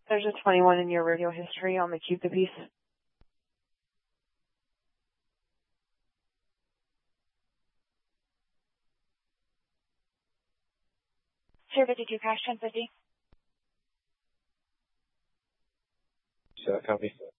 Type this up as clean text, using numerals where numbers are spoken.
There's a 21 in your radio history on the Cupid piece. Sierra 52 crash 1050. Copy.